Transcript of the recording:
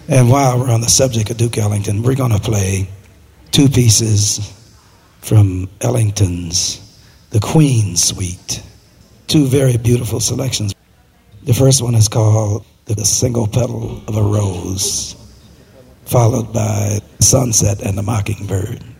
And while we're on the subject of Duke Ellington, we're going to play two pieces from Ellington's The Queen Suite. Two very beautiful selections. The first one is called The Single Petal of a Rose, followed by Sunset and the Mockingbird.